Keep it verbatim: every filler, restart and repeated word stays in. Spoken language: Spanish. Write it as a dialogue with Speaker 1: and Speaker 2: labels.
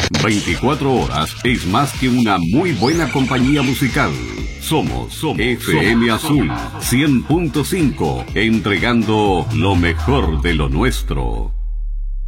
Speaker 1: veinticuatro horas es más que una muy buena compañía musical. Somos, somos F M somos, Azul cien punto cinco, entregando lo mejor de lo nuestro.